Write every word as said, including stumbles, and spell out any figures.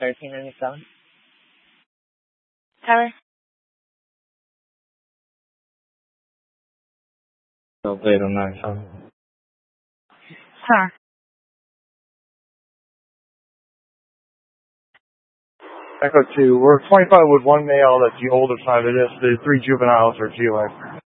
thirteen ninety-seven. Tyler? So eight oh nine seven. Huh. Echo two. We're twenty-five with one male that's the older side of this. The three juveniles are G-like.